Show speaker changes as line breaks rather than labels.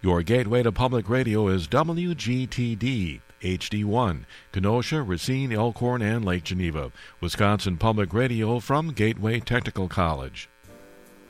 Your gateway to public radio is WGTD, HD1, Kenosha, Racine, Elkhorn, and Lake Geneva. Wisconsin Public Radio from Gateway Technical College.